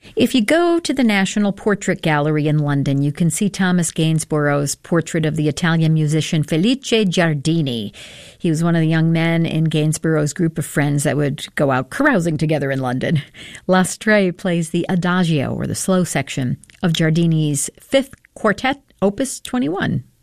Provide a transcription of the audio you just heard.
If you go to the National Portrait Gallery in London, you can see Thomas Gainsborough's portrait of the Italian musician Felice Giardini. He was one of the young men in Gainsborough's group of friends that would go out carousing together in London. Lastre plays the Adagio, or the slow section, of Giardini's Fifth Quartet, Opus 21.